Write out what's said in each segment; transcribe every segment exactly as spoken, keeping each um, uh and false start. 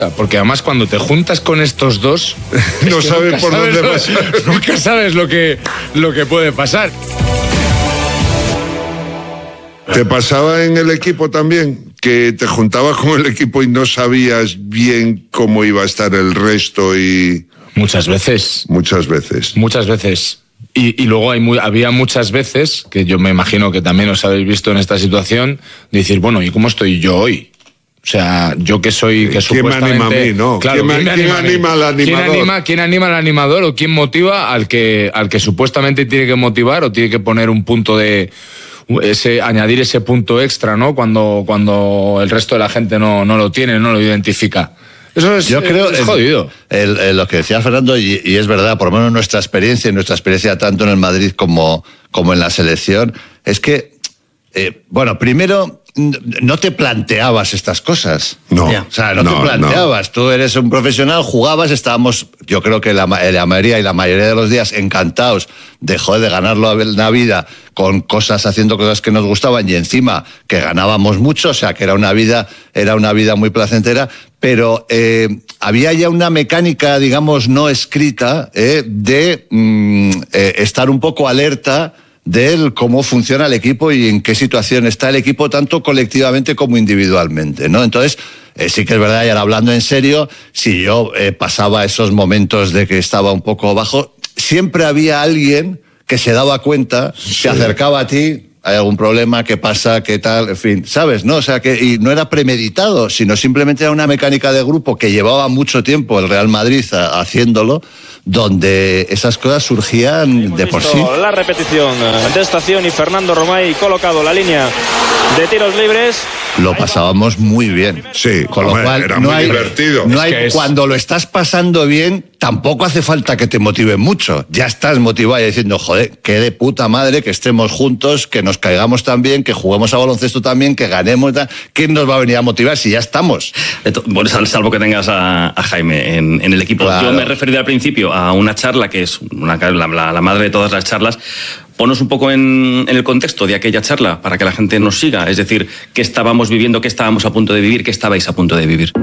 Porque además cuando te juntas con estos dos no sabes por dónde vas. Nunca sabes lo que, lo que puede pasar. ¿Te pasaba en el equipo también? Que te juntabas con el equipo y no sabías bien cómo iba a estar el resto y... Muchas veces. Muchas veces. Muchas veces. Y, y luego hay muy, había muchas veces, que yo me imagino que también os habéis visto en esta situación, de decir, bueno, ¿y cómo estoy yo hoy? O sea, yo que soy... que ¿Quién me anima a mí, no? Claro, ¿Quién, me, ¿quién, ¿quién anima al animador? ¿Quién anima, ¿Quién anima al animador o quién motiva al que, al que supuestamente tiene que motivar o tiene que poner un punto de... ese añadir ese punto extra, ¿no? Cuando, cuando el resto de la gente no, no lo tiene, no lo identifica. Eso es, Yo creo, es jodido. El, el, lo que decía Fernando, y, y es verdad, por lo menos nuestra experiencia, y nuestra experiencia tanto en el Madrid como, como en la selección, es que, eh, bueno, primero, no te planteabas estas cosas. No. O sea, no, no te planteabas. No. Tú eres un profesional, jugabas, estábamos, yo creo que la, la mayoría y la mayoría de los días encantados de, joder, de ganarlo en la vida con cosas, haciendo cosas que nos gustaban y encima que ganábamos mucho, o sea, que era una vida, era una vida muy placentera, pero eh, había ya una mecánica, digamos, no escrita, eh, de mm, eh, estar un poco alerta de cómo funciona el equipo y en qué situación está el equipo, tanto colectivamente como individualmente, ¿no? Entonces, eh, sí que es verdad, y ahora hablando en serio, si yo eh, pasaba esos momentos de que estaba un poco bajo, siempre había alguien que se daba cuenta, sí. Se acercaba a ti, hay algún problema, qué pasa, qué tal, en fin, ¿sabes? ¿No? O sea, que y no era premeditado, sino simplemente era una mecánica de grupo que llevaba mucho tiempo el Real Madrid a, haciéndolo, donde esas cosas surgían de por sí. La repetición de estación y Fernando Romay colocado la línea de tiros libres. Lo pasábamos muy bien. Sí, con lo hombre, cual era no muy hay, divertido. No hay, es que es... Cuando lo estás pasando bien, tampoco hace falta que te motive mucho. Ya estás motivado y diciendo, joder, qué de puta madre que estemos juntos, que nos caigamos tan bien, que juguemos a baloncesto también, que ganemos. ¿Quién nos va a venir a motivar si ya estamos? Bueno, salvo que tengas a, a Jaime en, en el equipo. Claro. Yo me he referido al principio a una charla que es una, la, la, la madre de todas las charlas. Ponos un poco en, en el contexto de aquella charla para que la gente nos siga. Es decir, qué estábamos viviendo, qué estábamos a punto de vivir, qué estabais a punto de vivir.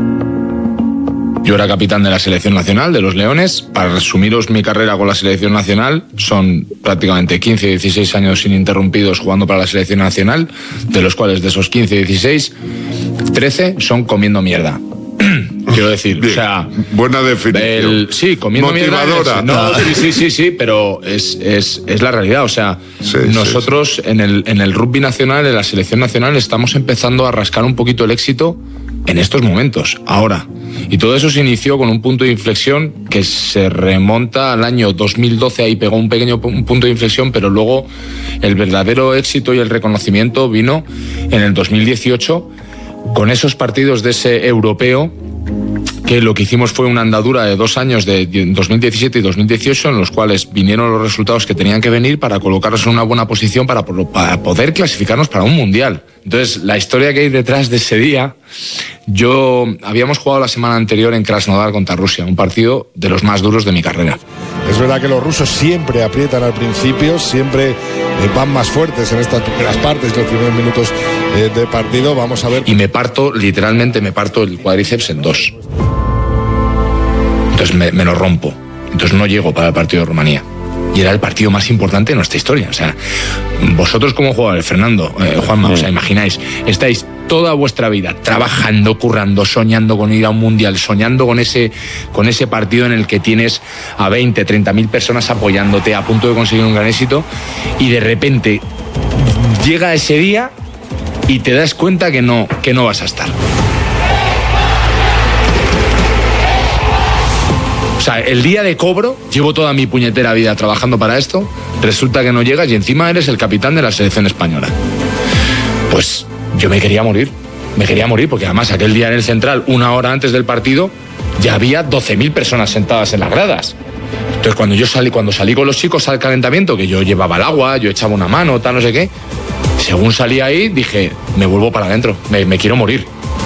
Yo era capitán de la selección nacional, de los Leones. Para resumiros mi carrera con la selección nacional, son prácticamente quince, dieciséis años ininterrumpidos jugando para la selección nacional, de los cuales de esos quince, dieciséis, trece son comiendo mierda. Quiero decir, bien, o sea... Buena definición. El, sí, comiendo motivadora. mierda. No, sí, sí, sí, sí, pero es, es, es la realidad. O sea, sí, nosotros sí, sí. En, el, en el rugby nacional, en la selección nacional, estamos empezando a rascar un poquito el éxito en estos momentos, ahora. Y todo eso se inició con un punto de inflexión que se remonta al año dos mil doce, ahí pegó un pequeño un punto de inflexión, pero luego el verdadero éxito y el reconocimiento vino en el dos mil dieciocho con esos partidos de ese europeo, que lo que hicimos fue una andadura de dos años, de dos mil diecisiete y dos mil dieciocho, en los cuales vinieron los resultados que tenían que venir para colocarnos en una buena posición para, para poder clasificarnos para un mundial. Entonces, la historia que hay detrás de ese día, yo habíamos jugado la semana anterior en Krasnodar contra Rusia, un partido de los más duros de mi carrera. Es verdad que los rusos siempre aprietan al principio, siempre eh, van más fuertes en estas primeras partes, los primeros minutos eh, de partido. Vamos a ver. Y me parto, literalmente me parto el cuádriceps en dos. Entonces me, me lo rompo. Entonces no llego para el partido de Rumanía. Y era el partido más importante de nuestra historia. O sea, vosotros como jugadores, Fernando, eh, Juanma, sí. O sea, imagináis, estáis toda vuestra vida trabajando, currando, soñando con ir a un mundial, soñando con ese, con ese partido en el que tienes a veinte, treinta mil personas apoyándote, a punto de conseguir un gran éxito, y de repente llega ese día y te das cuenta que no, que no vas a estar. O sea, el día de cobro, llevo toda mi puñetera vida trabajando para esto, resulta que no llegas y encima eres el capitán de la selección española. Pues yo me quería morir, me quería morir, porque además aquel día en el Central, una hora antes del partido, ya había doce mil personas sentadas en las gradas. Entonces cuando yo salí, cuando salí con los chicos al calentamiento, que yo llevaba el agua, yo echaba una mano, tal, no sé qué, según salí ahí, dije, me vuelvo para adentro, me, me quiero morir.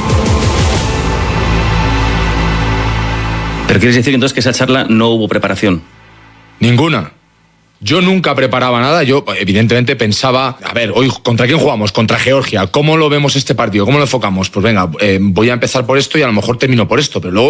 ¿Pero quieres decir entonces que esa charla no hubo preparación? Ninguna. Yo nunca preparaba nada, yo evidentemente pensaba, a ver, hoy ¿contra quién jugamos? Contra Georgia, ¿cómo lo vemos este partido? ¿Cómo lo enfocamos? Pues venga, eh, voy a empezar por esto y a lo mejor termino por esto, pero luego